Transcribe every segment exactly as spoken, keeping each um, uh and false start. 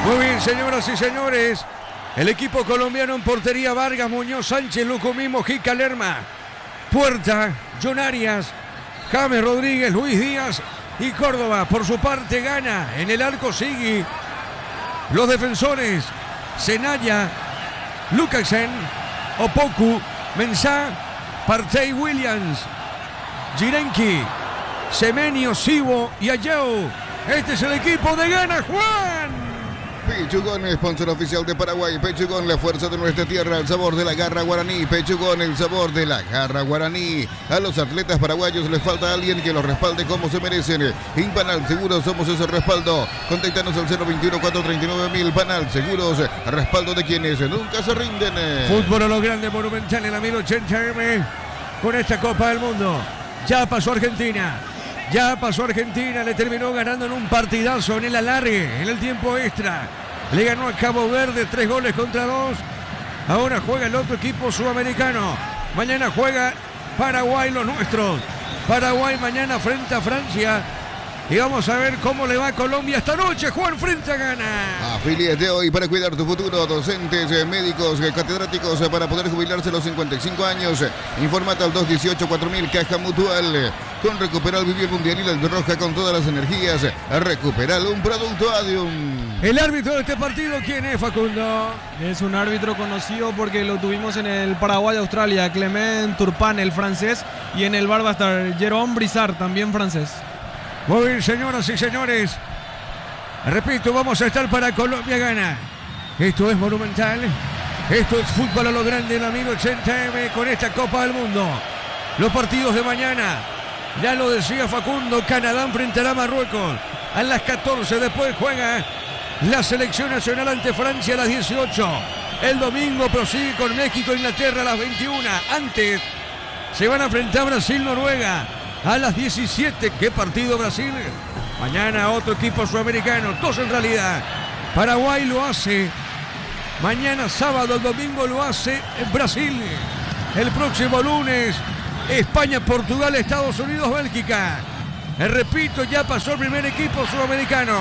Muy bien, señoras y señores. El equipo colombiano en portería: Vargas, Muñoz, Sánchez, Lucumí, Mojica, Lerma. Puerta: John Arias, James Rodríguez, Luis Díaz y Córdoba. Por su parte, Gana. En el arco, Sigui. Los defensores: Senaya, Lukasen, Opoku, Mensah, Partey, Williams, Jirenki, Semenyo, Sibo y Ayau. Este es el equipo de Gana, Juan. Pechugón, sponsor oficial de Paraguay. Pechugón, la fuerza de nuestra tierra, el sabor de la garra guaraní. Pechugón, el sabor de la garra guaraní. A los atletas paraguayos les falta alguien que los respalde como se merecen. Impanal Seguros, somos ese respaldo. Contáctanos al cero veintiuno, cuatrocientos treinta y nueve mil. Panal Seguros, respaldo de quienes nunca se rinden. Fútbol a lo grande, Monumental en la mil ochenta eme con esta Copa del Mundo. Ya pasó Argentina. Ya pasó Argentina, le terminó ganando en un partidazo en el alargue, en el tiempo extra. Le ganó a Cabo Verde tres goles contra dos. Ahora juega el otro equipo sudamericano. Mañana juega Paraguay, los nuestros. Paraguay mañana frente a Francia. Y vamos a ver cómo le va a Colombia esta noche, Juan, frente a Ghana. Afíliate hoy para cuidar tu futuro. Docentes, médicos, catedráticos para poder jubilarse a los cincuenta y cinco años. Informate al dos dieciocho cuatro mil, Caja Mutual. Con Recuperal vive mundial y la roja con todas las energías. Recuperal, un producto Adium. El árbitro de este partido, ¿quién es, Facundo? Es un árbitro conocido porque lo tuvimos en el Paraguay-Australia, Clement Turpin, el francés, y en el bar va a estar Jérôme Brissard, también francés. Muy bien, señoras y señores. Repito, vamos a estar para Colombia-Ghana. Esto es Monumental. Esto es fútbol a lo grande en la mil ochenta eme con esta Copa del Mundo. Los partidos de mañana. Ya lo decía Facundo, Canadá enfrentará a Marruecos a las catorce. Después juega la selección nacional ante Francia a las dieciocho. El domingo prosigue con México e Inglaterra a las veintiuna. Antes se van a enfrentar Brasil-Noruega a las diecisiete. ¿Qué partido Brasil? Mañana otro equipo sudamericano. Dos en realidad. Paraguay lo hace mañana sábado. El domingo lo hace en Brasil. El próximo lunes España, Portugal, Estados Unidos, Bélgica. Eh, repito, ya pasó el primer equipo sudamericano.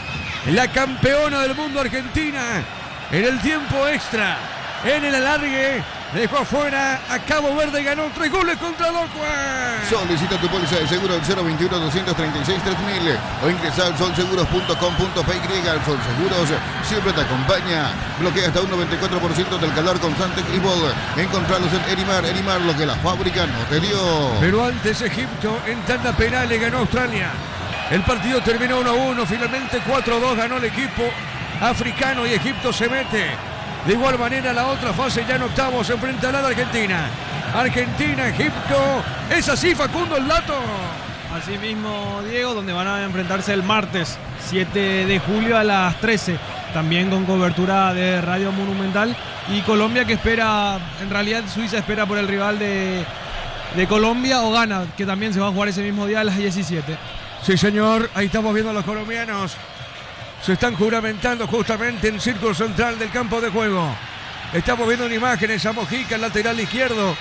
La campeona del mundo, Argentina, en el tiempo extra, en el alargue, dejó afuera a Cabo Verde, ganó tres goles contra dos. Solicita tu póliza de seguro al cero veintiuno, doscientos treinta y seis, tres mil o ingresa al solseguros punto com punto pe. El Sol Seguros siempre te acompaña. Bloquea hasta un noventa y cuatro por ciento del calor con Santec y Bol. Encontrarlos en Erimar. Erimar, lo que la fábrica no te dio. Pero antes Egipto en tanda penal le ganó a Australia. El partido terminó uno a uno. Finalmente cuatro a dos ganó el equipo africano y Egipto se mete. De igual manera la otra fase ya en octavos se enfrenta a la de Argentina. Argentina, Egipto. ¿Es así, Facundo, el dato? Así mismo, Diego, donde van a enfrentarse el martes siete de julio a las trece. También con cobertura de Radio Monumental. Y Colombia que espera, en realidad Suiza espera por el rival de, de Colombia o Ghana, que también se va a jugar ese mismo día a las diecisiete. Sí, señor. Ahí estamos viendo a los colombianos. Se están juramentando justamente en el círculo central del campo de juego. Estamos viendo en imágenes a Mojica, el lateral izquierdo.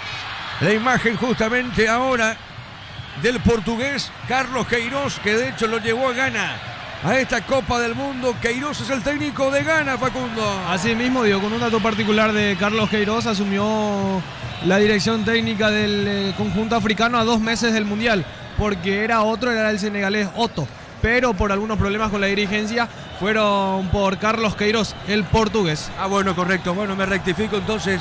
La imagen justamente ahora del portugués Carlos Queiroz, que de hecho lo llevó a Ghana a esta Copa del Mundo. Queiroz es el técnico de Ghana, Facundo. Así mismo, digo, con un dato particular de Carlos Queiroz, asumió la dirección técnica del eh, conjunto africano a dos meses del Mundial, porque era otro, era el senegalés Otto. Pero por algunos problemas con la dirigencia fueron por Carlos Queiroz, el portugués. Ah, bueno, correcto. Bueno, me rectifico entonces.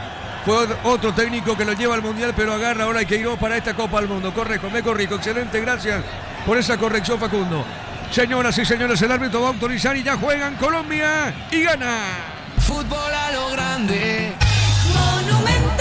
Fue otro técnico que lo lleva al Mundial, pero agarra ahora a Queiroz para esta Copa del Mundo. Correcto, me corrijo. Excelente, gracias por esa corrección, Facundo. Señoras y señores, el árbitro va a autorizar y ya juegan Colombia y Ghana. Fútbol a lo grande. Monumental.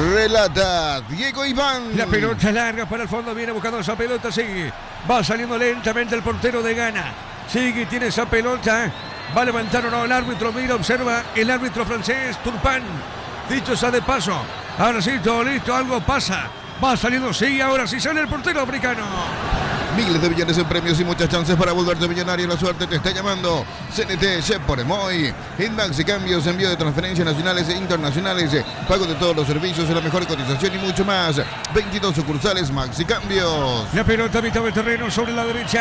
Relata Diego Iván. La pelota larga para el fondo, viene buscando esa pelota, sigue. Va saliendo lentamente el portero de Ghana. Sigue, tiene esa pelota. Va a levantar o no el árbitro, mira, observa el árbitro francés, Turpin. Dicho sea de paso, ahora sí, todo listo, algo pasa. Va saliendo, sigue, ahora sí sale el portero africano. Miles de millones en premios y muchas chances para volverte millonario. La suerte te está llamando. C N T, Chef por Emoy. Inmaxi Cambios, envío de transferencias nacionales e internacionales. Pago de todos los servicios, la mejor cotización y mucho más. veintidós sucursales Maxi Cambios. La pelota a mitad del terreno sobre la derecha.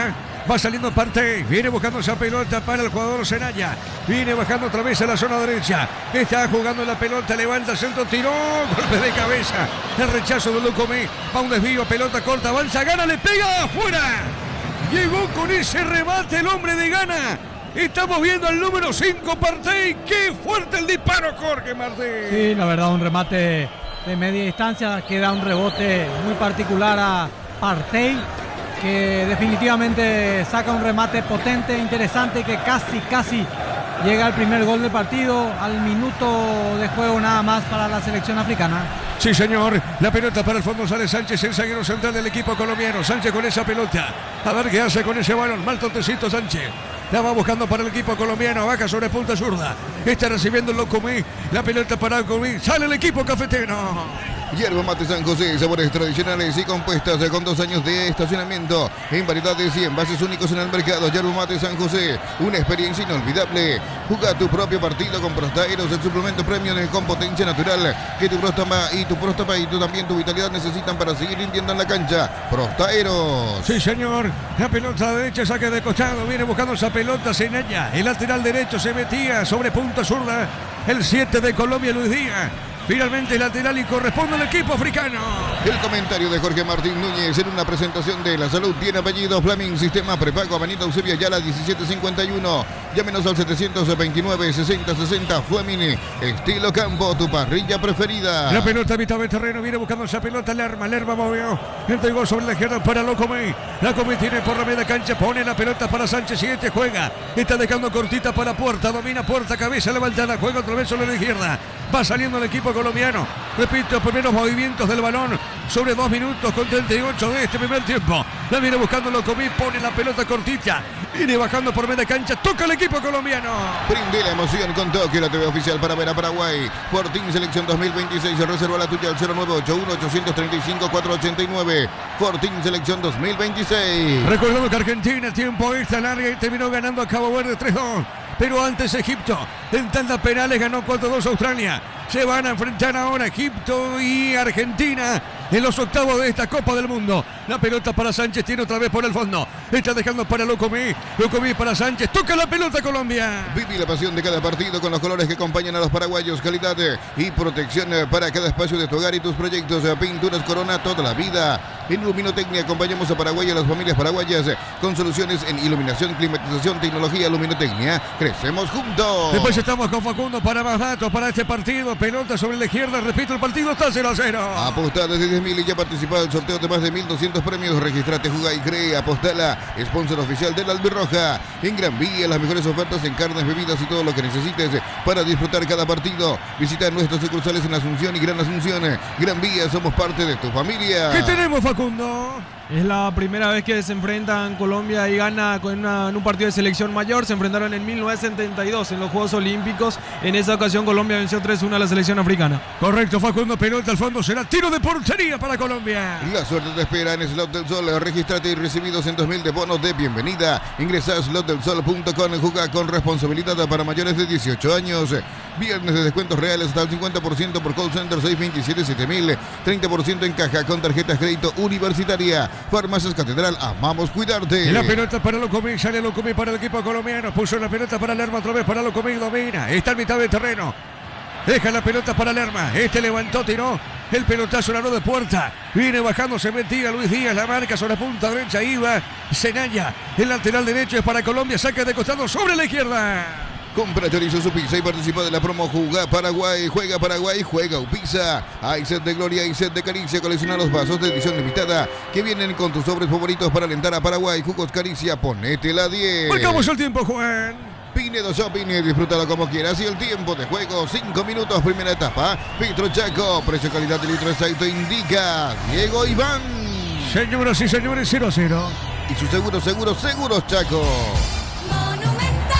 Va saliendo Partey. Viene buscando esa pelota para el jugador Senaya. Viene bajando otra vez a la zona derecha. Está jugando la pelota. Levanta el centro. Tiró. Golpe de cabeza. El rechazo de Lucumí. Va un desvío. Pelota corta. Avanza. Gana. Le pega. Afuera. Llegó con ese remate el hombre de Gana. Estamos viendo al número cinco, Partey. ¡Qué fuerte el disparo, Jorge Martín! Sí, la verdad, un remate de media distancia que da un rebote muy particular a Partey, que definitivamente saca un remate potente, interesante, que casi, casi llega al primer gol del partido, al minuto de juego nada más para la selección africana. Sí, señor. La pelota para el fondo sale Sánchez, el zaguero central del equipo colombiano. Sánchez con esa pelota. A ver qué hace con ese balón. Mal tontecito Sánchez. La va buscando para el equipo colombiano. Baja sobre punta zurda. Está recibiendo el Locomí. La pelota para Locomí. Sale el equipo cafetero. Yerba Mate San José, sabores tradicionales y compuestas con dos años de estacionamiento en variedades y envases únicos en el mercado. Yerba Mate San José, una experiencia inolvidable. Juega tu propio partido con Prostaeros, el suplemento premium con potencia natural que tu próstata y tu próstata y tú también tu vitalidad necesitan para seguir rindiendo en la cancha. Prostaeros. Sí, señor. La pelota derecha, saque de costado. Viene buscando esa pelota Senaya. El lateral derecho se metía sobre punta zurda. El siete de Colombia, Luis Díaz. Finalmente lateral y corresponde al equipo africano. El comentario de Jorge Martín Núñez en una presentación de La Salud tiene apellido Flaming, sistema prepago, Avenida Eusebio Ayala diecisiete cincuenta y uno. Llámenos al setecientos veintinueve sesenta sesenta. Flaming, estilo campo, tu parrilla preferida. La pelota a mitad de terreno, viene buscando esa pelota Lerma. Lerma movió, entregó sobre la izquierda para Locomí. Locomí tiene por la media cancha, pone la pelota para Sánchez, siguiente juega. Está dejando cortita para Puerta, domina Puerta, cabeza levantada, juega otra vez sobre la izquierda. Va saliendo el equipo colombiano. Repito, primeros movimientos del balón sobre dos minutos con treinta y ocho de este primer tiempo. La viene buscando Locomí, pone la pelota cortita. Viene bajando por media cancha, toca el equipo colombiano. Brinde la emoción con Tokio, la T V oficial para ver a Paraguay. Fortín Selección dos mil veintiséis, reserva la tuya al cero nueve ocho uno ocho tres cinco cuatro ocho nueve. Fortín Selección dos mil veintiséis. Recordando que Argentina, tiempo extra larga y terminó ganando a Cabo Verde tres dos. Pero antes Egipto, en tandas penales ganó cuatro dos Australia. Se van a enfrentar ahora Egipto y Argentina en los octavos de esta Copa del Mundo. La pelota para Sánchez, tiene otra vez por el fondo. Está dejando para Locomí. Locomí para Sánchez. Toca la pelota Colombia. Viví la pasión de cada partido con los colores que acompañan a los paraguayos. Calidad y protección para cada espacio de tu hogar y tus proyectos. Pinturas Corona toda la vida. En Luminotecnia acompañamos a Paraguay y a las familias paraguayas con soluciones en iluminación, climatización, tecnología, Luminotecnia. Crecemos juntos. Después estamos con Facundo para más datos para este partido. Pelota sobre la izquierda. Repito, el partido está cero a cero. Apostá desde diez mil y ya participa del sorteo de más de mil doscientos premios. Registrate, jugá y cree. Apostala. Sponsor oficial de la Albirroja. En Gran Vía, las mejores ofertas en carnes, bebidas y todo lo que necesites para disfrutar cada partido. Visita nuestros sucursales en Asunción y Gran Asunción. Gran Vía, somos parte de tu familia. ¿Qué tenemos, Facundo? Es la primera vez que se enfrentan Colombia y Ghana con una, en un partido de selección mayor. Se enfrentaron en mil novecientos setenta y dos en los Juegos Olímpicos. En esa ocasión Colombia venció tres uno a la selección africana. Correcto, Facundo. Pelota al fondo. Será tiro de portería para Colombia. La suerte te espera en Slot del Sol. Regístrate y recibí doscientos mil de bonos de bienvenida. Ingresa a slot del sol punto com. Juega con responsabilidad para mayores de dieciocho años. Viernes de descuentos reales hasta el cincuenta por ciento por call center seis dos siete siete mil. treinta por ciento en caja con tarjetas crédito universitaria. Farmacias Catedral, amamos cuidarte. La pelota para Locomí, sale Locomí para el equipo colombiano. Puso la pelota para Lerma otra vez para Locomí, domina. Está en mitad del terreno. Deja la pelota para Lerma. Este levantó, tiró. El pelotazo la de Puerta. Viene bajando, se metía Luis Díaz. La marca sobre la punta derecha. Iba Senaya. El lateral derecho es para Colombia. Saca de costado sobre la izquierda. Compra chorizo su pizza y participa de la promo Juga Paraguay, juega Paraguay, juega Upizza. Hay set de gloria y set de caricia. Colecciona los vasos de edición limitada que vienen con tus sobres favoritos para alentar a Paraguay. Jugos Caricia, ponete la diez. Marcamos el tiempo, Juan. Pinedo Shopping, disfrútalo como quieras. Y el tiempo de juego, cinco minutos, primera etapa. Petro Chaco, precio calidad de litro exacto indica Diego Iván. Señoras y señores, cero a cero. Y su seguro, seguro, seguros Chaco.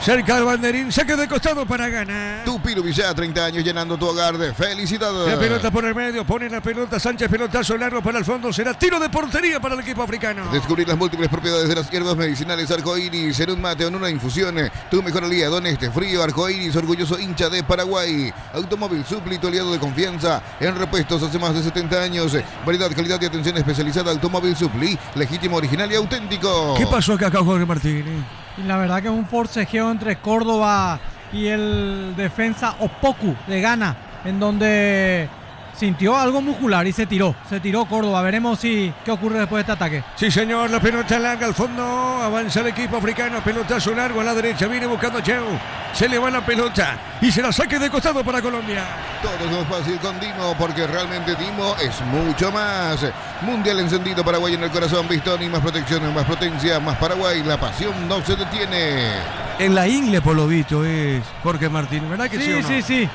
Cerca del banderín, saque de costado para ganar. Tupiru Villá, treinta años llenando tu hogar de felicidad. La pelota por el medio, pone la pelota Sánchez, pelotazo largo para el fondo, será tiro de portería para el equipo africano. Descubrir las múltiples propiedades de las hierbas medicinales arcoíris en un mate o en una infusión. Tu mejor aliado en este frío. Arcoíris, orgulloso hincha de Paraguay. Automóvil Supli, tu aliado de confianza en repuestos hace más de setenta años. Variedad, calidad y atención especializada. Automóvil Supli, legítimo, original y auténtico. ¿Qué pasó acá, Jorge Martínez? Y la verdad que es un forcejeo entre Córdoba y el defensa Opoku de Ghana, en donde sintió algo muscular y se tiró, se tiró Córdoba. Veremos si qué ocurre después de este ataque. Sí, señor, la pelota larga al fondo, avanza el equipo africano, pelotazo largo a la derecha, viene buscando Cheu, se le va la pelota y se la saque de costado para Colombia. Todo es más fácil con Dimo, porque realmente Dimo es mucho más. Mundial encendido, Paraguay en el corazón, Bistoni, más protección, más potencia, más Paraguay, la pasión no se detiene. En la ingle, por lo visto, es Jorge Martínez, ¿verdad que sí? Sí, o no? sí, sí.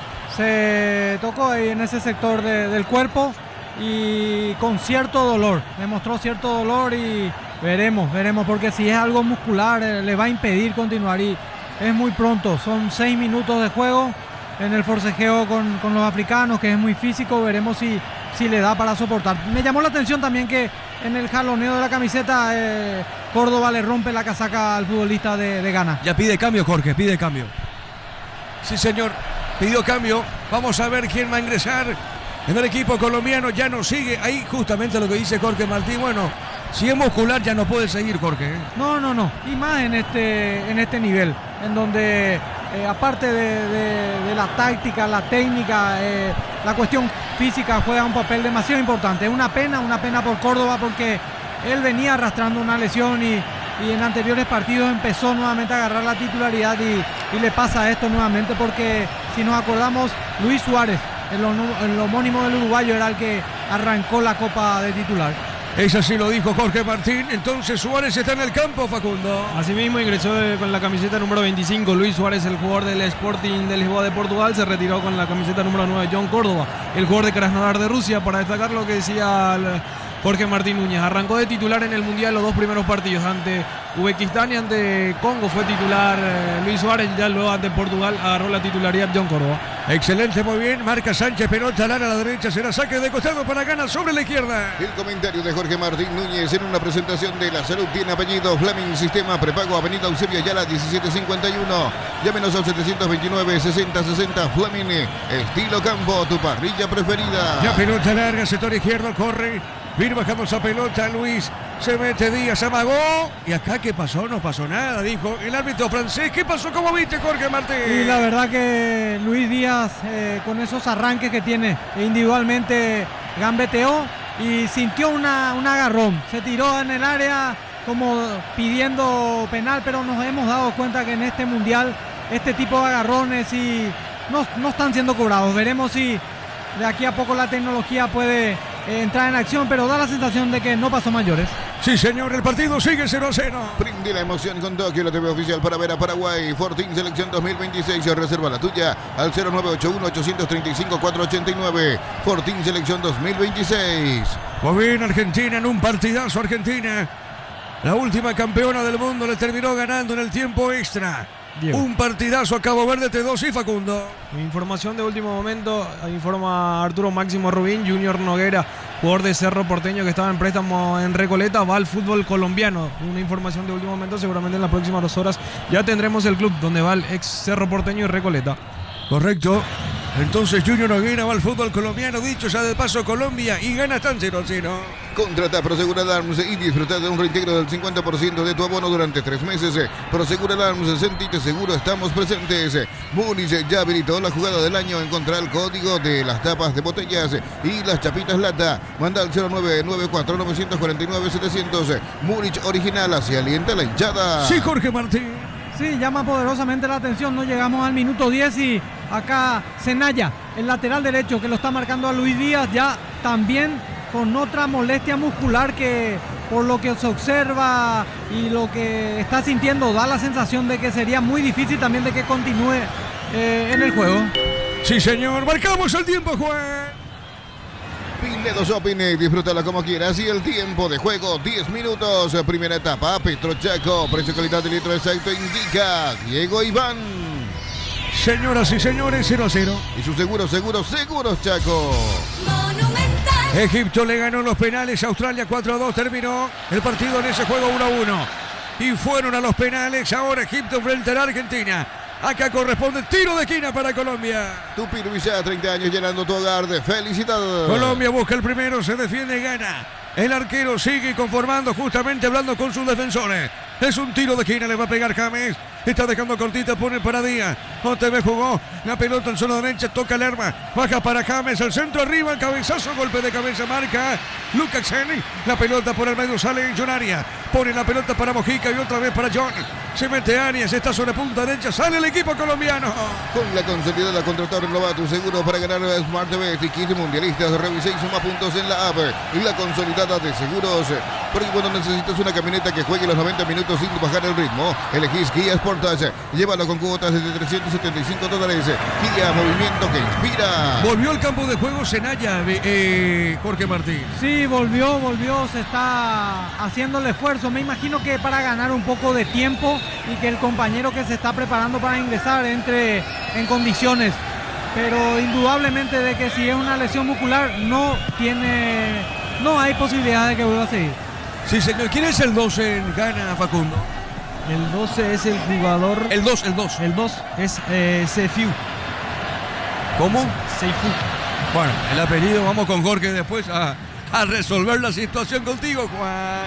Se tocó ahí en ese sector de, del cuerpo y con cierto dolor. Demostró cierto dolor y veremos, veremos, porque si es algo muscular eh, le va a impedir continuar y es muy pronto. Son seis minutos de juego en el forcejeo con, con los africanos, que es muy físico. Veremos si, si le da para soportar. Me llamó la atención también que en el jaloneo de la camiseta eh, Córdoba le rompe la casaca al futbolista de, de Ghana. Ya pide cambio, Jorge, pide cambio. Sí, señor. Pidió cambio, vamos a ver quién va a ingresar en el equipo colombiano. Ya no sigue, ahí justamente lo que dice Jorge Martín. Bueno, si es muscular ya no puede seguir, Jorge. No, no, no, y más en este, en este nivel, en donde eh, aparte de, de, de la táctica, la técnica, eh, la cuestión física juega un papel demasiado importante. Es una pena, una pena por Córdoba, porque él venía arrastrando una lesión y, y en anteriores partidos empezó nuevamente a agarrar la titularidad y, y le pasa esto nuevamente, porque si nos acordamos, Luis Suárez, el, el homónimo del uruguayo, era el que arrancó la Copa de titular. Eso sí lo dijo Jorge Martín. Entonces Suárez está en el campo, Facundo. Asimismo ingresó de, con la camiseta número veinticinco Luis Suárez, el jugador del Sporting de Lisboa de Portugal. Se retiró con la camiseta número nueve John Córdoba, el jugador de Krasnodar de Rusia. Para destacar lo que decía el, Jorge Martín Núñez, arrancó de titular en el Mundial los dos primeros partidos. Ante Uzbekistán y ante Congo fue titular eh, Luis Suárez, ya luego ante Portugal agarró la titularidad John Córdoba. Excelente, muy bien, marca Sánchez, pelota Lara a la derecha, será saque de costado para Ghana sobre la izquierda. El comentario de Jorge Martín Núñez en una presentación de La Salud tiene apellido Fleming, sistema prepago, avenida Eusebio Ayala diecisiete cincuenta y uno. Llámenos al setecientos veintinueve sesenta sesenta. Fleming, estilo campo, tu parrilla preferida. Ya pelota larga, sector izquierdo, corre. Viene bajando esa pelota, Luis, se mete Díaz, amagó. ¿Y acá qué pasó? No pasó nada, dijo el árbitro francés. ¿Qué pasó? ¿Cómo viste, Jorge Martín? Y la verdad que Luis Díaz, eh, con esos arranques que tiene, individualmente gambeteó y sintió una, un agarrón. Se tiró en el área como pidiendo penal, pero nos hemos dado cuenta que en este mundial este tipo de agarrones y no, no están siendo cobrados. Veremos si de aquí a poco la tecnología puede eh, entrar en acción, pero da la sensación de que no pasó mayores. Sí, señor, el partido sigue cero a cero. Prende la emoción con Tokio, la T V oficial para ver a Paraguay. Fortín Selección dos mil veintiséis. Reserva la tuya al cero nueve ocho uno ocho tres cinco cuatro ocho nueve. Fortín Selección dos mil veintiséis. Muy bien, Argentina en un partidazo. Argentina, la última campeona del mundo, le terminó ganando en el tiempo extra. Diego. Un partidazo a Cabo Verde, T dos y Facundo. Información de último momento, informa Arturo Máximo Rubín, Junior Noguera, jugador de Cerro Porteño que estaba en préstamo en Recoleta, va al fútbol colombiano. Una información de último momento, seguramente en las próximas dos horas ya tendremos el club donde va el ex Cerro Porteño y Recoleta. Correcto. Entonces Junior Noguera va al fútbol colombiano, dicho ya de paso Colombia, y gana tan cero a cero. Contrata Prosegur Alarms y disfruta de un reintegro del cincuenta por ciento de tu abono durante tres meses. Prosegur Alarms, sentite seguro, estamos presentes. Múnich ya habilitó la jugada del año. Encontrá el código de las tapas de botellas y las chapitas lata. Manda al cero nueve nueve cuatro nueve cuatro nueve siete cero cero. Múnich original, así alienta la hinchada. Sí, Jorge Martín. Sí, llama poderosamente la atención. No llegamos al minuto diez y acá Zenaya, el lateral derecho, que lo está marcando a Luis Díaz, ya también con otra molestia muscular que, por lo que se observa y lo que está sintiendo, da la sensación de que sería muy difícil también de que continúe eh, en el juego. Sí, señor. Marcamos el tiempo, Juan. Nedo Shopping, eh, disfrútala como quieras. Y el tiempo de juego, diez minutos. Primera etapa, Petro Chaco. Precio calidad de litro exacto indica Diego Iván. Señoras y señores, cero a cero. Y sus seguros, seguros, seguros, Chaco. Monumental. Egipto le ganó los penales a Australia cuatro a dos. Terminó el partido en ese juego uno a uno. Y fueron a los penales. Ahora Egipto frente a la Argentina. Acá corresponde tiro de esquina para Colombia. Tupir Villa, treinta años llenando tu hogar de felicidad. Colombia busca el primero, se defiende y gana. El arquero sigue conformando, justamente hablando con sus defensores. Es un tiro de esquina, le va a pegar James. Está dejando cortita, pone para Díaz. O T V jugó la pelota en zona derecha, toca Lerma. Baja para James, el centro arriba, cabezazo, golpe de cabeza, marca Lucas Seni. La pelota por el medio sale John Arias. Pone la pelota para Mojica y otra vez para John. Se mete Arias, está sobre punta derecha, sale el equipo colombiano. Con la consolidada contratar renova tu seguro para ganar Smart T V y kit mundialistas. Revisa y suma puntos en la app. Y la consolidada de seguros. Porque cuando necesitas una camioneta que juegue los noventa minutos sin bajar el ritmo, elegís Kia Sportage. Llévalo con cuotas desde trescientos setenta y cinco dólares. Kia, movimiento que inspira. Volvió al campo de juego Senaya, eh, Jorge Martín. Sí, volvió, volvió, se está haciendo el esfuerzo. Me imagino que para ganar un poco de tiempo y que el compañero que se está preparando para ingresar entre en condiciones. Pero indudablemente de que si es una lesión muscular no tiene, no hay posibilidad de que vuelva a seguir. Sí, señor. ¿Quién es el doce en Ghana, Facundo? El doce es el jugador. El dos, el dos. El dos es eh, Sefiu. ¿Cómo? Seifu. Bueno, el apellido, vamos con Jorge después a, a resolver la situación contigo, Juan.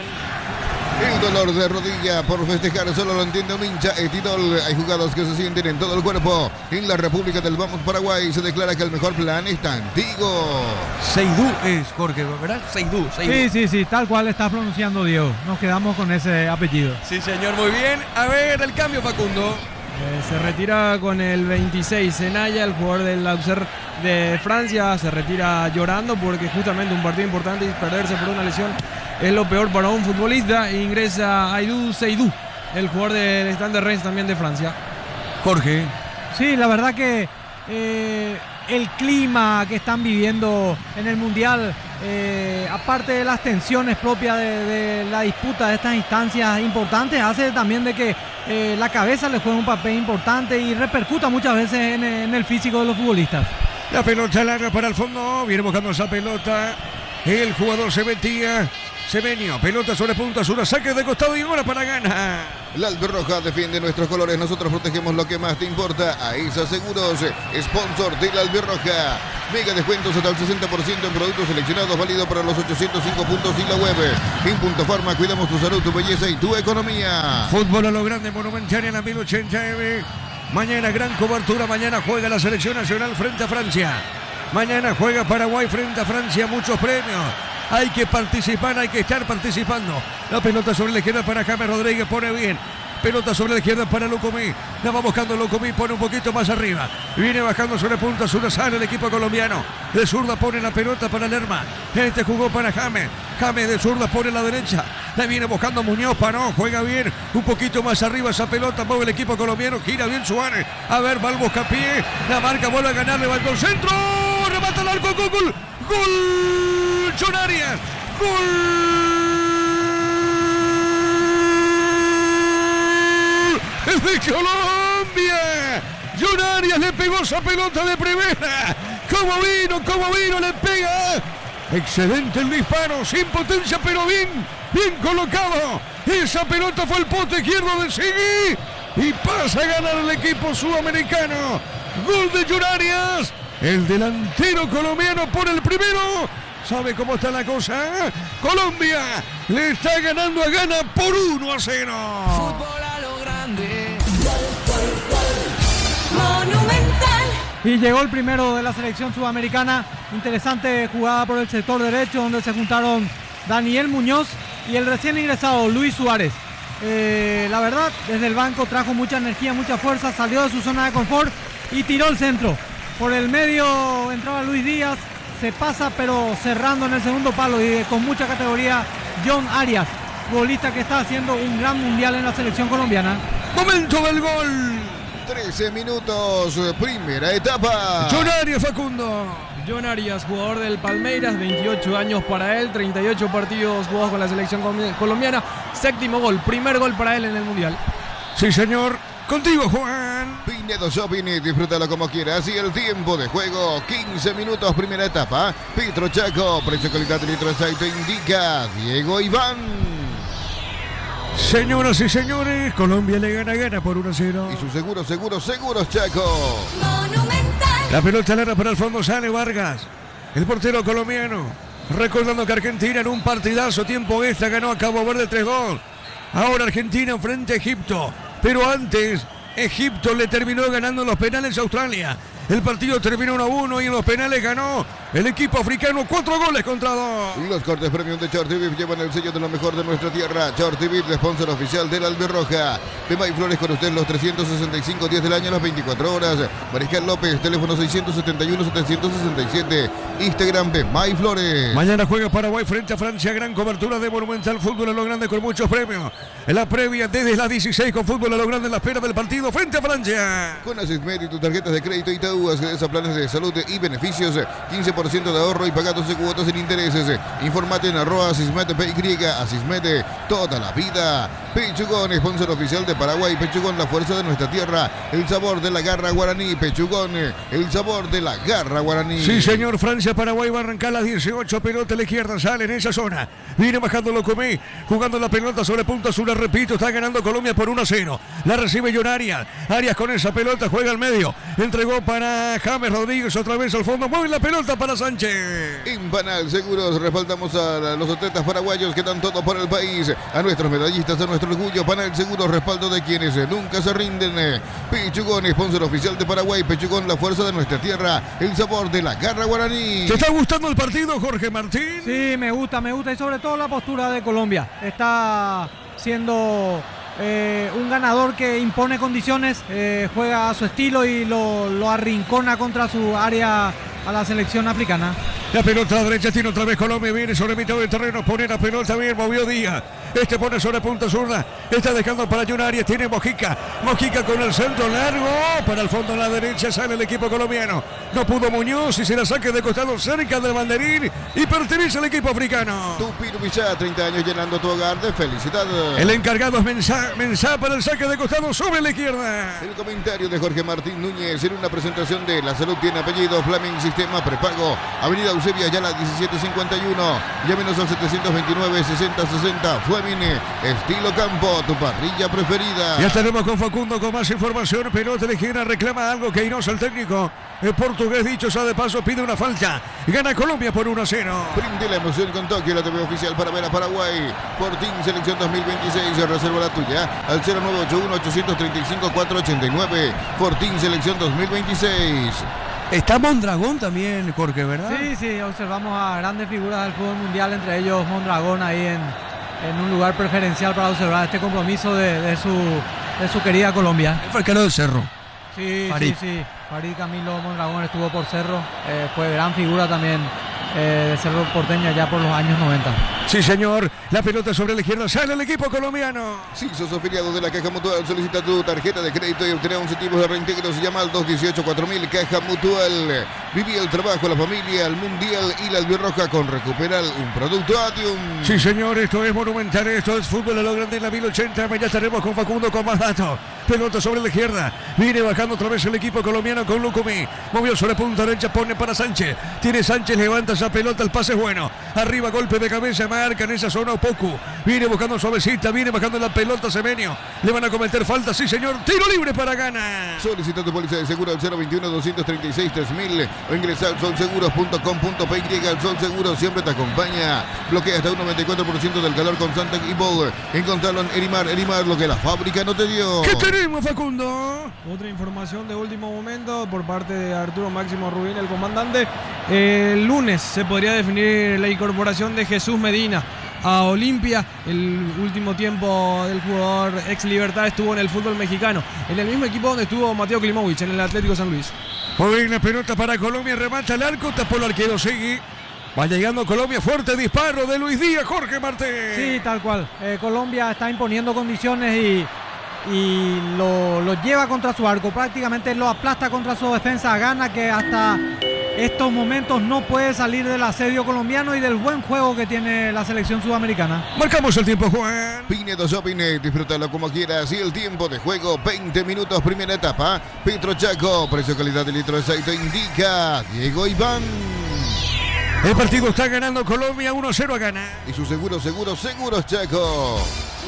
El dolor de rodilla por festejar solo lo entiende un hincha Etidol. Hay jugadas que se sienten en todo el cuerpo. En la República del Vamos Paraguay se declara que el mejor plan está antiguo. Seidú es Jorge, ¿verdad? Seidú, Seidú. Sí, sí, sí, tal cual está pronunciando Diego. Nos quedamos con ese apellido. Sí, señor, muy bien. A ver, el cambio, Facundo. Eh, se retira con el veintiséis Senaya, el jugador del Auxerre de Francia. Se retira llorando porque justamente un partido importante y perderse por una lesión es lo peor para un futbolista. Ingresa Aidou Seydou, el jugador del Stade de Reims también de Francia. Jorge. Sí, la verdad que eh, el clima que están viviendo en el Mundial, eh, aparte de las tensiones propias de, de la disputa de estas instancias importantes, hace también de que eh, la cabeza le juegue un papel importante y repercuta muchas veces en, en el físico de los futbolistas. La pelota larga para el fondo, viene buscando esa pelota. El jugador se metía. Semenio, pelota sobre punta, una saque de costado y ahora para ganar. La Albirroja defiende nuestros colores, nosotros protegemos lo que más te importa. AISA Seguros, sponsor de la Albirroja. Mega descuentos hasta el sesenta por ciento en productos seleccionados, válido para los ochocientos cinco puntos y la web. En Punto Farma, cuidamos tu salud, tu belleza y tu economía. Fútbol a lo grande, Monumental en la mil ochenta M. Mañana gran cobertura, mañana juega la selección nacional frente a Francia. Mañana juega Paraguay frente a Francia, muchos premios. Hay que participar, hay que estar participando. La pelota sobre la izquierda para James Rodríguez, pone bien. Pelota sobre la izquierda para Lucumí. La va buscando Lucumí, pone un poquito más arriba. Viene bajando sobre punta, zurda sale el equipo colombiano. De zurda pone la pelota para Lerma. Este jugó para James. James de zurda pone la derecha. La viene buscando Muñoz, paró, juega bien. Un poquito más arriba esa pelota, mueve el equipo colombiano. Gira bien Suárez. A ver, va al buscapié. La marca vuelve a ganar, levantó el centro. Remata el arco, gol, gol. Gol. John Arias. Gol. Es de Colombia. John Arias le pegó esa pelota de primera. Como vino, como vino, le pega. Excelente el disparo, sin potencia, pero bien, bien colocado. Esa pelota fue el poste izquierdo de Sigui y pasa a ganar el equipo sudamericano. Gol de John Arias. El delantero colombiano por el primero. ¿Sabe cómo está la cosa? Colombia le está ganando a Ghana por uno a cero. Fútbol a lo grande. Monumental. Y llegó el primero de la selección sudamericana. Interesante jugada por el sector derecho donde se juntaron Daniel Muñoz y el recién ingresado Luis Suárez. Eh, la verdad, desde el banco trajo mucha energía, mucha fuerza, salió de su zona de confort y tiró el centro. Por el medio entraba Luis Díaz, se pasa pero cerrando en el segundo palo y con mucha categoría John Arias, futbolista que está haciendo un gran mundial en la selección colombiana. Momento del gol. trece minutos, primera etapa. John Arias, Facundo. John Arias, jugador del Palmeiras, veintiocho años para él, treinta y ocho partidos jugados con la selección colombiana, séptimo gol, primer gol para él en el Mundial. Sí, señor. Contigo, Juan. Pinedo Shopping, disfrútalo como quieras. Y el tiempo de juego, quince minutos, primera etapa. Petro Chaco, precio, calidad de litro de aceite indica Diego Iván. Señoras y señores, Colombia le gana, gana por uno a cero. Y su seguro, seguro, seguros Chaco. Monumental. La pelota larga para el fondo, sale Vargas, el portero colombiano. Recordando que Argentina en un partidazo tiempo extra ganó a Cabo Verde tres dos. Ahora Argentina frente a Egipto. Pero antes, Egipto le terminó ganando en los penales a Australia. El partido terminó uno a uno y en los penales ganó el equipo africano cuatro goles contra dos. Los cortes premium de Short T V llevan el sello de lo mejor de nuestra tierra. Short T V, sponsor oficial del Albirroja. De May Flores con usted los trescientos sesenta y cinco días del año, las veinticuatro horas. Mariscal López, teléfono seiscientos setenta y uno, setecientos sesenta y siete. Instagram de May Flores. Mañana juega Paraguay frente a Francia. Gran cobertura de Monumental Fútbol a lo grande con muchos premios. En la previa desde las dieciséis con Fútbol a lo grande en la espera del partido frente a Francia. Con Asismed y tus tarjetas de crédito Itaú accedes a planes de salud y beneficios, quince por ciento de ahorro y paga doce cuotas sin intereses. Informate en arroba Asismed P Y, Asismed toda la vida. Pechugón, sponsor oficial de Paraguay. Pechugón, la fuerza de nuestra tierra. El sabor de la garra guaraní. Pechugón, el sabor de la garra guaraní. Sí, señor. Francia, Paraguay va a arrancar a las dieciocho. Pelota a la izquierda, sale en esa zona. Viene bajando Locomé, jugando la pelota sobre punta azul. Repito, está ganando Colombia por uno a cero. La recibe John Arias. Arias con esa pelota juega al medio. Entregó para James Rodríguez otra vez al fondo. Mueve la pelota para Sánchez. En Banal Seguros respaldamos a los atletas paraguayos que dan todo por el país. A nuestros medallistas, a nuestro orgullo. Banal Seguros, respaldo de quienes nunca se rinden. Pechugón, sponsor oficial de Paraguay. Pechugón, la fuerza de nuestra tierra. El sabor de la garra guaraní. ¿Te está gustando el partido, Jorge Martín? Sí, me gusta, me gusta. Y sobre todo la postura de Colombia. Está siendo eh, un ganador que impone condiciones, eh, juega a su estilo y lo, lo arrincona contra su área a la selección africana. La pelota a la derecha tiene otra vez Colombia, viene sobre mitad del terreno, pone la pelota bien, movió Díaz. Este pone sobre punta zurda, está dejando para John Arias, tiene Mojica. Mojica con el centro largo, para el fondo a la derecha sale el equipo colombiano. No pudo Muñoz y se la saque de costado cerca del banderín y pertenece al equipo africano. Tupiru Villa, treinta años llenando tu hogar de felicidad. El encargado es Mensah, Mensah para el saque de costado sobre la izquierda. El comentario de Jorge Martín Núñez en una presentación de La Salud tiene apellido, Flaming Sistema Prepago, Avenida Eusebia Ayala diecisiete cincuenta y uno, llámenos al setecientos veintinueve, sesenta sesenta, Flaming Estilo Campo, tu parrilla preferida. Ya estaremos con Facundo con más información. Pelota de izquierda, reclama algo que Queiroz, el técnico el portugués, dicho sea de paso, pide una falta. Gana Colombia por uno a cero. Prende la emoción con Tokio, la T V oficial para ver a Paraguay. Fortín Selección dos mil veintiséis, reserva la tuya al cero nueve ocho uno, ocho tres cinco, cuatro ocho nueve. Fortín Selección dos mil veintiséis. Está Mondragón también, Jorge, ¿verdad? Sí, sí, observamos a grandes figuras del fútbol mundial, entre ellos Mondragón ahí en, en un lugar preferencial para observar este compromiso de, de, su, de su querida Colombia. El arquero del Cerro. Sí, Farid. sí, sí. Farid Camilo Mondragón estuvo por Cerro, eh, fue gran figura también eh, de Cerro Porteño ya por los años noventa. Sí, señor. La pelota sobre la izquierda, sale el equipo colombiano. Si sos afiliado de la Caja Mutual, solicita tu tarjeta de crédito y obtener incentivos de reintegro. Se llama al dos dieciocho cuatro mil. Caja Mutual. Viví el trabajo, la familia, el mundial y la albirroja con Recuperal, un producto Adium. Sí, señor, esto es Monumental, esto es fútbol a lo grande en la mil ochenta. Ya estaremos con Facundo con más datos. Pelota sobre la izquierda, viene bajando otra vez el equipo colombiano con Lucumí. Movió sobre punta derecha, pone para Sánchez. Tiene Sánchez, levanta esa pelota, el pase es bueno. Arriba, golpe de cabeza, marca en esa zona Opoku. Viene buscando suavecita, viene bajando la pelota Semenio. Le van a cometer falta, sí, señor. Tiro libre para Gana. Solicita tu póliza de seguro al cero veintiuno, doscientos treinta y seis, tres mil o ingresa al solseguros punto com punto pe y. El Sol Seguro siempre te acompaña. Bloquea hasta un noventa y cuatro por ciento del calor con Santa y Ball. Encontrarlo en Erimar, Erimar, lo que la fábrica no te dio. ¿Qué tenemos, Facundo? Otra información de último momento por parte de Arturo Máximo Rubín, el comandante. El lunes se podría definir la incorporación de Jesús Medina a Olimpia. El último tiempo del jugador ex Libertad estuvo en el fútbol mexicano, en el mismo equipo donde estuvo Mateo Klimovich, en el Atlético San Luis. Muy bien, la pelota para Colombia, remata el arco, tapó el arquero, sigue. Va llegando Colombia, fuerte disparo de Luis Díaz, Jorge Martín. Sí, tal cual. Eh, Colombia está imponiendo condiciones y, y lo, lo lleva contra su arco. Prácticamente lo aplasta contra su defensa. Gana que hasta estos momentos no puede salir del asedio colombiano y del buen juego que tiene la selección sudamericana. Marcamos el tiempo, Juan. Pinedo Shopping, disfrútalo como quieras. Y el tiempo de juego, veinte minutos, primera etapa. Petro Chaco, precio calidad de litro de aceite indica Diego Iván. El partido está ganando Colombia, uno cero a ganar. Y su seguro, seguro, seguros Chaco.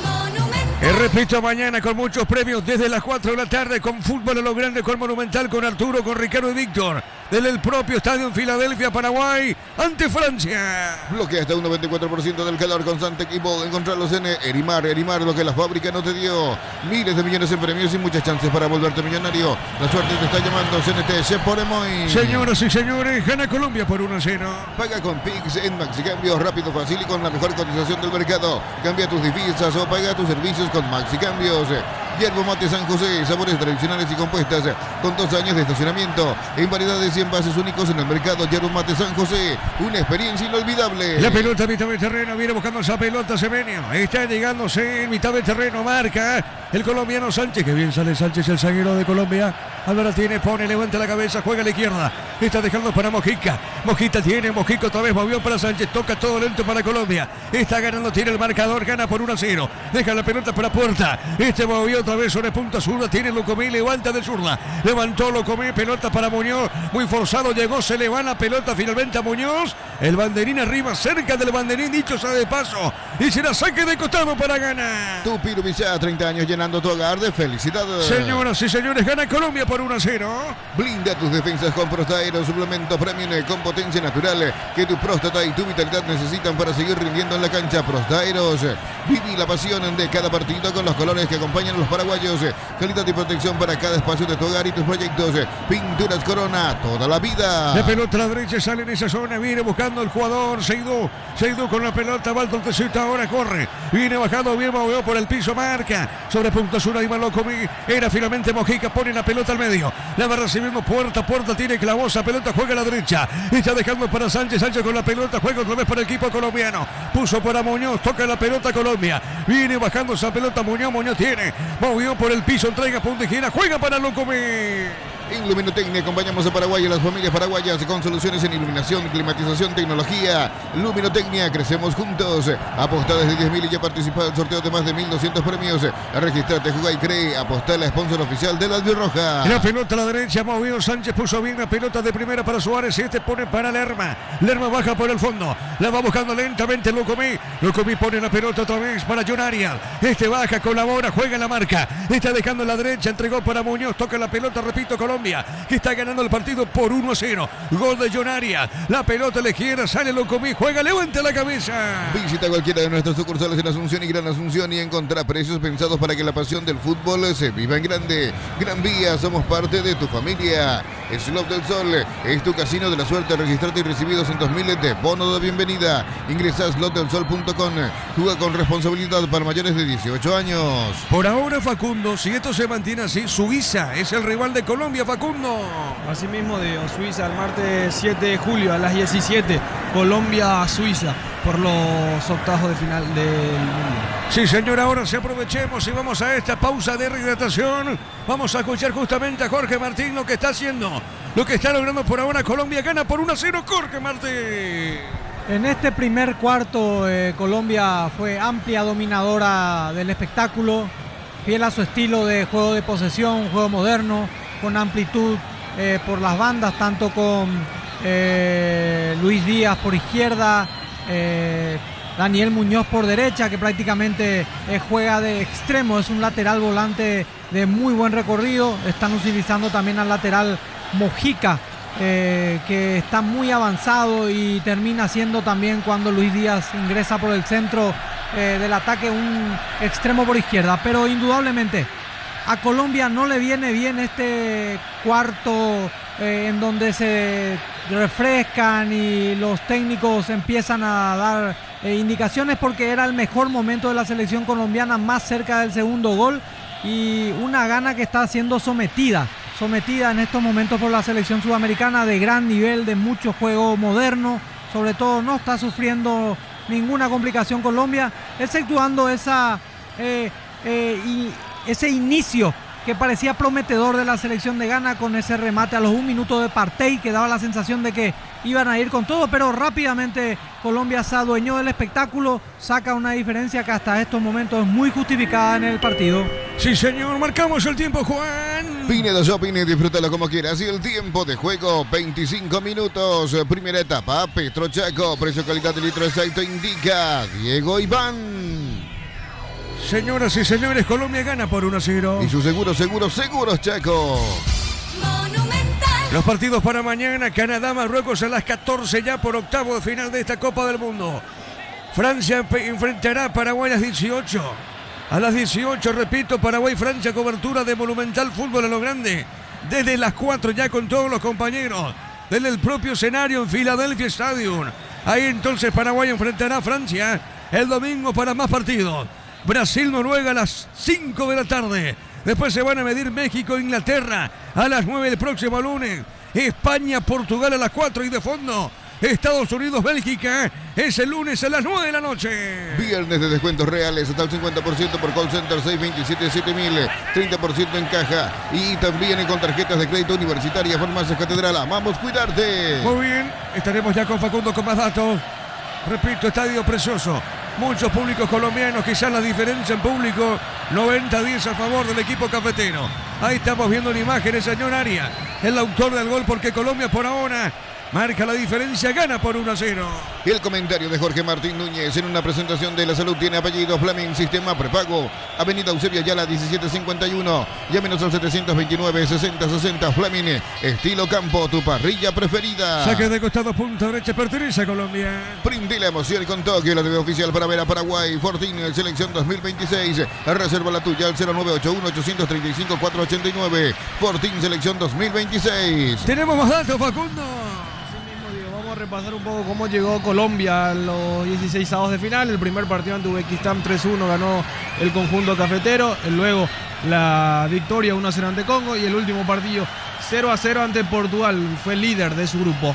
Y repito, mañana con muchos premios desde las cuatro de la tarde con fútbol a lo grande, con Monumental, con Arturo, con Ricardo y Víctor. Desde el propio estadio en Filadelfia, Paraguay, ante Francia. Bloquea hasta un noventa y cuatro por ciento del calor constante equipo. Encontrarlos en Erimar, Erimar, lo que la fábrica no te dio. Miles de millones en premios y muchas chances para volverte millonario. La suerte te está llamando, C N T, Cheporemoy. Señoras y señores, gana Colombia por uno a cero. Paga con Pix en Maxicambio, rápido, fácil y con la mejor cotización del mercado. Cambia tus divisas o paga tus servicios con Maxicambios. Yerbo Mate San José, sabores tradicionales y compuestas, con dos años de estacionamiento, en variedades y envases únicos en el mercado. Yerbo Mate San José, una experiencia inolvidable. La pelota a mitad de terreno, viene buscando esa pelota Semenio, está llegándose en mitad de terreno, marca el colombiano Sánchez, que bien sale Sánchez, el zaguero de Colombia. Álvaro tiene, pone, levanta la cabeza, juega a la izquierda, está dejando para Mojica, Mojica tiene, Mojica otra vez movió para Sánchez, toca todo lento para Colombia, está ganando, tiene el marcador, gana por uno a cero, deja la pelota para Puerta, este movió otra vez sobre punta zurda, tiene Locomí, levanta de zurda, levantó Locomí, pelota para Muñoz, muy forzado, llegó, se le va la pelota finalmente a Muñoz, el banderín arriba, cerca del banderín, dicho sea de paso, y será saque de costado para ganar. Tu Pirubillá, treinta años llenando tu hogar de felicidad. Señoras y señores, gana Colombia por uno a cero. Blinda tus defensas con Prostaero, suplemento premium con potencia natural que tu próstata y tu vitalidad necesitan para seguir rindiendo en la cancha. Prostaeros, viví la pasión de cada partido con los colores que acompañan a los paraguayos. Calidad y protección para cada espacio de tu hogar y tus proyectos. Pinturas Corona, toda la vida. De pelota a la derecha, sale en esa zona, viene buscando el jugador Seydou, Seydou con la pelota, va al toquecito, ahora corre, viene bajando, bien movió por el piso, marca, sobre punta sur, ahí va Locomí, era finalmente Mojica, pone la pelota al medio, la va recibiendo Puerta, Puerta tiene clavosa, pelota juega a la derecha, está dejando para Sánchez, Sánchez con la pelota, juega otra vez para el equipo colombiano, puso para Muñoz, toca la pelota Colombia, viene bajando esa pelota Muñoz, Muñoz tiene, movió por el piso, entrega punta y gira, juega para Locomí. En Luminotecnia acompañamos a Paraguay y a las familias paraguayas con soluciones en iluminación, climatización, tecnología. Luminotecnia, crecemos juntos. Apostá desde diez mil y ya participa del sorteo de más de mil doscientos premios. Registrate, jugá y cree. Apostá la sponsor oficial de la Albirroja. La pelota a la derecha, movió Sánchez, puso bien la pelota de primera para Suárez. Este pone para Lerma. Lerma baja por el fondo. La va buscando lentamente Locomí. Locomí pone la pelota otra vez para John Arias. Este baja, colabora, juega en la marca. Está dejando a la derecha, entregó para Muñoz. Toca la pelota, repito, Colombia, que está ganando el partido por uno a cero. Gol de John Arias. La pelota a la izquierda, sale Locomí, juega, levanta la cabeza. Visita cualquiera de nuestras sucursales en Asunción y Gran Asunción y encontrá precios pensados para que la pasión del fútbol se viva en grande. Gran Vía, somos parte de tu familia. Slot del Sol es tu casino de la suerte. Registrate y recibí doscientos mil de bono de bienvenida. Ingresa a slot del sol punto com. Juega con responsabilidad para mayores de dieciocho años. Por ahora, Facundo, si esto se mantiene así, Suiza es el rival de Colombia, Facundo. Así mismo digo, Suiza el martes siete de julio a las diecisiete, Colombia-Suiza por los octavos de final del mundo. Sí, señor, ahora sí aprovechemos y vamos a esta pausa de rehidratación. Vamos a escuchar justamente a Jorge Martín lo que está haciendo, lo que está logrando por ahora. Colombia gana por uno a cero, Jorge Martín. En este primer cuarto, eh, Colombia fue amplia dominadora del espectáculo, fiel a su estilo de juego de posesión, juego moderno, con amplitud eh, por las bandas, tanto con eh, Luis Díaz por izquierda, eh, Daniel Muñoz por derecha, que prácticamente eh, juega de extremo, es un lateral volante de muy buen recorrido. Están utilizando también al lateral Mojica, eh, que está muy avanzado y termina siendo también, cuando Luis Díaz ingresa por el centro eh, del ataque, un extremo por izquierda. Pero indudablemente a Colombia no le viene bien este cuarto eh, en donde se refrescan y los técnicos empiezan a dar eh, indicaciones, porque era el mejor momento de la selección colombiana, más cerca del segundo gol, y una Ghana que está siendo sometida, sometida en estos momentos por la selección sudamericana, de gran nivel, de mucho juego moderno. Sobre todo no está sufriendo ninguna complicación Colombia, exceptuando esa... Eh, eh, y, ese inicio que parecía prometedor de la selección de Ghana con ese remate a los un minuto de Partey, que daba la sensación de que iban a ir con todo, pero rápidamente Colombia se adueñó del espectáculo, saca una diferencia que hasta estos momentos es muy justificada en el partido. Sí, señor, marcamos el tiempo, Juan. Pinedo Shopping, disfrútalo como quieras. Y el tiempo de juego, veinticinco minutos. Primera etapa, Petrochaco, precio calidad de litro exacto, indica Diego Iván. Señoras y señores, Colombia gana por uno a cero. Y su seguro, seguro, seguros, Chaco. Monumental. Los partidos para mañana, Canadá, Marruecos a las catorce ya por octavo de final de esta Copa del Mundo. Francia enfrentará a Paraguay a las dieciocho. A las dieciocho, repito, Paraguay-Francia, cobertura de Monumental Fútbol a lo grande. Desde las cuatro ya con todos los compañeros. Desde el propio escenario en Philadelphia Stadium. Ahí entonces Paraguay enfrentará a Francia el domingo para más partidos. Brasil-Noruega a las cinco de la tarde. Después se van a medir México-Inglaterra a las nueve el próximo lunes. España-Portugal a las cuatro y de fondo Estados Unidos-Bélgica es el lunes a las nueve de la noche. Viernes de descuentos reales hasta el cincuenta por ciento por call center seis veintisiete siete mil, treinta por ciento en caja y también con tarjetas de crédito universitaria, Farmacias Catedral. Amamos cuidarte. Muy bien, estaremos ya con Facundo con más datos. Repito, estadio precioso. Muchos públicos colombianos, quizás la diferencia en público, noventa a diez a favor del equipo cafetero. Ahí estamos viendo en imágenes, señor Arias, el autor del gol, porque Colombia por ahora marca la diferencia, gana por uno a cero. Y el comentario de Jorge Martín Núñez en una presentación de La Salud tiene apellido Flaming, sistema prepago, Avenida Eusebio Ayala diecisiete cincuenta y uno, llámenos al setecientos veintinueve sesenta sesenta. Flaming, estilo campo, tu parrilla preferida. Saque de costado, punta derecha, pertenece a Colombia. Prende la emoción con Tokio, la T V oficial para ver a Paraguay. Fortín, selección dos mil veintiséis, reserva la tuya al cero nueve ocho uno ocho tres cinco cuatro ocho nueve. Fortín, selección dos mil veintiséis. Tenemos más datos, Facundo. Vamos a repasar un poco cómo llegó Colombia a los dieciseisavos de final. El primer partido ante Uzbekistán tres uno ganó el conjunto cafetero. Luego la victoria uno a cero ante Congo. Y el último partido cero a cero ante Portugal. Fue el líder de su grupo.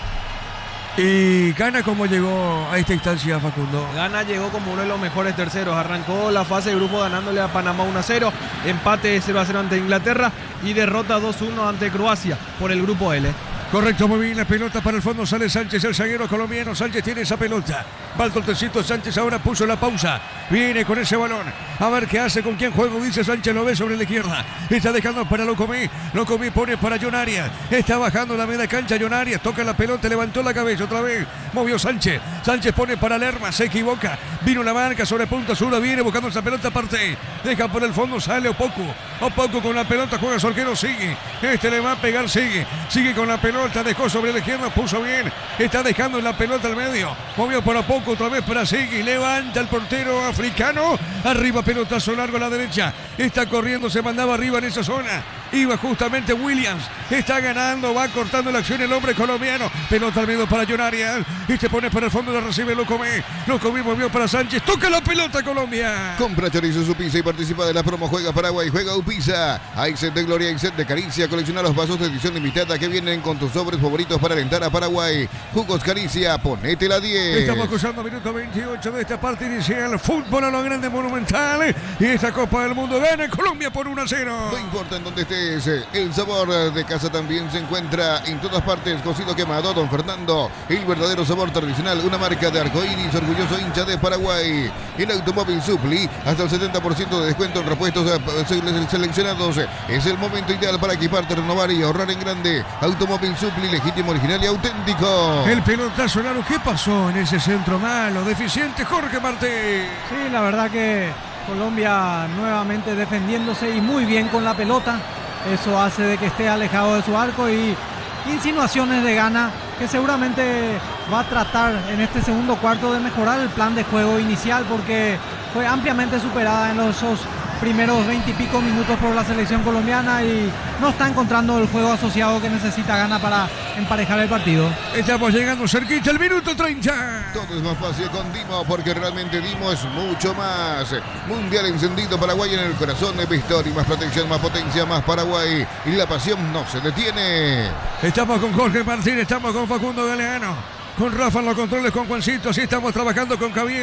¿Y Ghana cómo llegó a esta instancia, Facundo? Ghana llegó como uno de los mejores terceros. Arrancó la fase de grupo ganándole a Panamá uno a cero. Empate cero a cero ante Inglaterra. Y derrota dos uno ante Croacia por el grupo L. Correcto, muy bien, la pelota para el fondo, sale Sánchez, el zaguero colombiano. Sánchez tiene esa pelota, va al cortecito, Sánchez ahora puso la pausa, viene con ese balón, a ver qué hace, con quién juego, dice Sánchez, lo ve sobre la izquierda, está dejando para Locomí, Locomí pone para John Arias, está bajando la media cancha, John Arias toca la pelota, levantó la cabeza otra vez, movió Sánchez, Sánchez pone para Lerma, se equivoca, vino la marca sobre punta sur, viene buscando esa pelota aparte, deja por el fondo, sale Opoku, Opoku con la pelota, juega su arquero, sigue, este le va a pegar, sigue, sigue con la pelota, dejó sobre la izquierda, puso bien, está dejando la pelota al medio, movió por a poco otra vez para Sigui, levanta el portero africano, arriba pelotazo largo a la derecha, está corriendo, se mandaba arriba en esa zona, iba justamente Williams, está ganando, va cortando la acción el hombre colombiano, pelota al medio para John Arias, y se pone para el fondo, la recibe Locomí, Locomí movió para Sánchez, toca la pelota Colombia. Compra chorizo Supisa y participa de la promo Juega Paraguay, Juega Upisa, hay set de gloria y set de caricia, colecciona los vasos de edición limitada que vienen con tus sobres favoritos para alentar a Paraguay, Jugos Caricia, ponete la diez. Estamos cruzando minuto veintiocho de esta parte inicial, fútbol a lo grande Monumental, y esta Copa del Mundo gana Colombia por uno a cero. No importa en dónde estés, el sabor de casa también se encuentra en todas partes, cocido quemado, Don Fernando, el verdadero sabor tradicional, una marca de arcoíris, orgulloso hincha de Paraguay, el Automóvil Supli, hasta el setenta por ciento de descuento en repuestos seleccionados, es el momento ideal para equiparte, renovar y ahorrar en grande. Automóvil Supli, legítimo, original y auténtico. El pelotazo largo, ¿qué pasó en ese centro malo, deficiente, Jorge Martín? Sí, la verdad que Colombia nuevamente defendiéndose y muy bien con la pelota. Eso hace de que esté alejado de su arco y insinuaciones de Ghana que seguramente va a tratar en este segundo cuarto de mejorar el plan de juego inicial porque fue ampliamente superada en los esos primeros veinte y pico minutos por la selección colombiana y no está encontrando el juego asociado que necesita Ghana para emparejar el partido. Estamos llegando cerquita al minuto treinta. Todo es más fácil con Dimo porque realmente Dimo es mucho más. Mundial encendido, Paraguay en el corazón de Victoria, más protección, más potencia, más Paraguay y la pasión no se detiene. Estamos con Jorge Martín, estamos con Facundo Galeano, con Rafa en los controles, con Juancito, así estamos trabajando con Javier.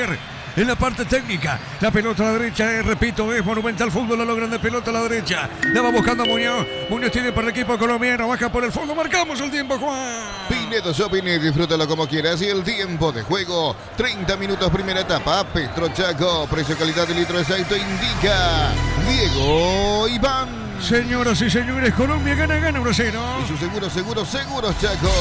en la parte técnica. La pelota a la derecha, eh, repito, es Monumental Fútbol, a lo grande, pelota a la derecha. La va buscando Muñoz. Muñoz tiene para el equipo colombiano, baja por el fondo, marcamos el tiempo, Juan. Pinedo Shopping, disfrútalo como quieras. Y el tiempo de juego, treinta minutos, primera etapa. Petrochaco, precio calidad de litro de aceite indica Diego Iván. Señoras y señores, Colombia gana, gana uno cero. Y su seguro, seguro, seguro, Chaco.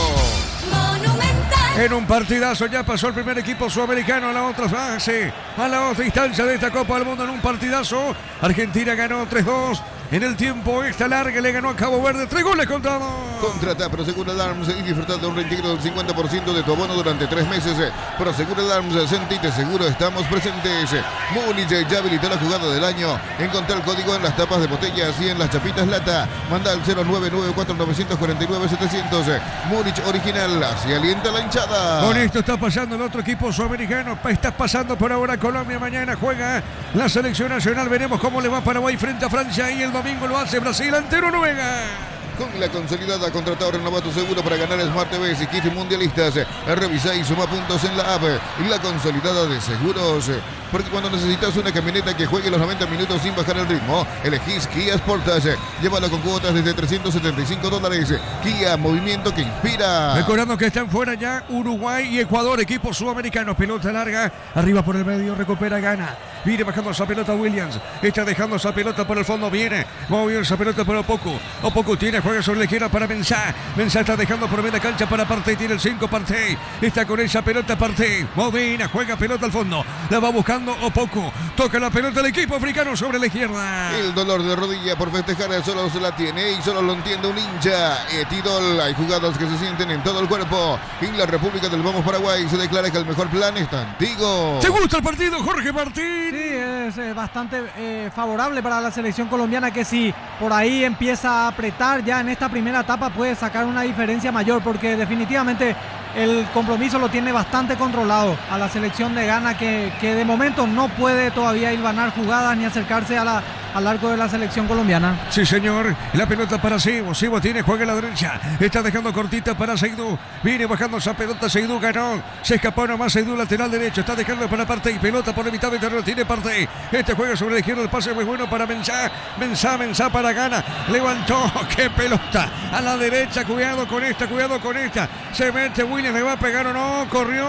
Monumental. En un partidazo ya pasó el primer equipo sudamericano a la otra fase, a la otra instancia de esta Copa del Mundo en un partidazo. Argentina ganó tres dos. En el tiempo extra larga le ganó a Cabo Verde, tres goles contados. Contrata Prosegur Alarms y disfruta de un reintegro del cincuenta por ciento de tu abono durante tres meses. Prosegur Alarms, sentite seguro, estamos presentes. Múnich ya habilitó la jugada del año. Encontrá el código en las tapas de botellas y en las chapitas lata. Manda al cero nueve nueve cuatro nueve cuatro nueve siete cero cero. Múnich original, así alienta la hinchada. Con esto está pasando el otro equipo sudamericano. Está pasando por ahora Colombia. Mañana juega la selección nacional. Veremos cómo le va Paraguay frente a Francia. Y el domingo lo hace Brasil ante Noruega. Con la consolidada contratado renovado tu seguro para ganar Smart T V y kits mundialistas. Revisa y suma puntos en la app. La consolidada de seguros. Porque cuando necesitas una camioneta que juegue los noventa minutos sin bajar el ritmo, elegís Kia Sportage. Llévalo con cuotas desde trescientos setenta y cinco dólares. Kia, movimiento que inspira. Recordando que están fuera ya Uruguay y Ecuador, equipos sudamericanos. Pelota larga, arriba por el medio, recupera, gana. Viene bajando esa pelota Williams. Está dejando esa pelota por el fondo. Viene, moviendo esa pelota por Opoku. Opoku tiene, juega sobre la izquierda para Mensah. Mensah está dejando por media cancha para Partey. Tiene el cinco Partey. Está con esa pelota Partey. Movina, juega pelota al fondo. La va buscando Opoku. Toca la pelota el equipo africano sobre la izquierda. El dolor de rodilla por festejar solo se la tiene y solo lo entiende un hincha. Etidol, hay jugadas que se sienten en todo el cuerpo. En la República del Vamos Paraguay se declara que el mejor plan está antiguo. ¿Te gusta el partido, Jorge Martín? Sí, es eh, bastante eh, favorable para la selección colombiana, que si por ahí empieza a apretar ya en esta primera etapa puede sacar una diferencia mayor, porque definitivamente el compromiso lo tiene bastante controlado a la selección de Ghana, que, que de momento no puede todavía hilvanar jugadas ni acercarse a la, al arco de la selección colombiana. Sí, señor. La pelota para Sibo. Sibo tiene, juega a la derecha. Está dejando cortita para Seydou. Viene bajando esa pelota. Seydou ganó. Se escapó nomás Seydou, lateral derecho. Está dejando para Partey. Pelota por la mitad de terreno. Tiene Partey. Este juega sobre la izquierda. El pase muy bueno para Mensah. Mensah, Mensah para Ghana. Levantó. ¡Qué pelota! A la derecha. Cuidado con esta. Cuidado con esta. Se mete Williams. ¿Le va a pegar o no? Corrió.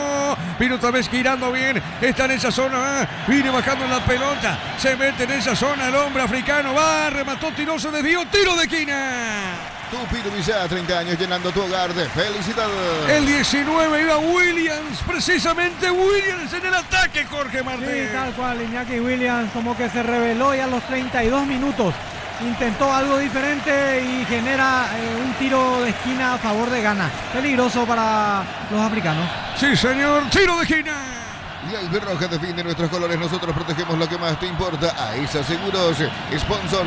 Vino otra vez girando bien. Está en esa zona. ¿eh? Viene bajando la pelota. Se mete en esa zona. El hombre africano va, remató, tiró, se desvió, tiro de esquina. Tu Pirubizá, treinta años llenando tu hogar de felicidad. El diecinueve iba Williams, precisamente Williams en el ataque, Jorge Martín. Sí, tal cual, Iñaki Williams como que se reveló ya a los treinta y dos minutos. Intentó algo diferente y genera eh, un tiro de esquina a favor de Ghana. Peligroso para los africanos. Sí, señor, tiro de esquina. Y Albirroja defiende nuestros colores, nosotros protegemos lo que más te importa. A Isa Seguros, sponsor